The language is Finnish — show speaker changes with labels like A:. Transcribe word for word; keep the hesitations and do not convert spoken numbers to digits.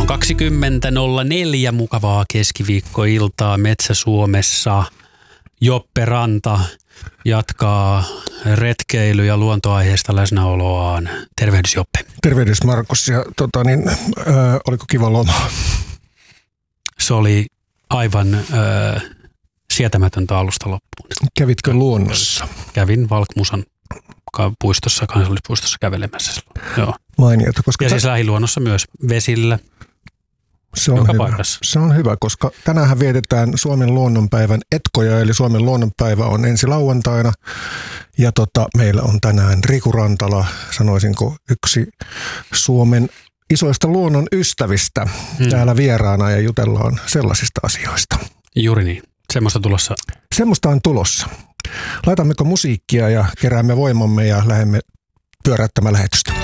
A: kaksikymmentä nolla neljä mukavaa keskiviikkoiltaa Metsä-Suomessa. Joppe Ranta jatkaa retkeily- ja luontoaiheesta läsnäoloaan. Tervehdys Joppe.
B: Tervehdys Markus. Ja, tota, niin, äh, oliko kiva loma?
A: Se oli aivan äh, sietämätöntä alusta loppuun.
B: Kävitkö luonnossa?
A: Kävin Valkmusan puistossa, kansallispuistossa kävelemässä. Joo.
B: Mainiota, koska
A: ja siis lähiluonnossa myös vesillä.
B: Se on, hyvä. se on hyvä, koska tänään vietetään Suomen luonnonpäivän etkoja, eli Suomen luonnonpäivä on ensi lauantaina. Ja tota, meillä on tänään Riku Rantala, sanoisinko yksi Suomen isoista luonnon ystävistä hmm. täällä vieraana ja jutellaan sellaisista asioista.
A: Juuri niin. Semmoista tulossa.
B: Semmoista on tulossa. Laitammeko musiikkia ja keräämme voimamme ja lähdemme pyöräyttämään lähetystä.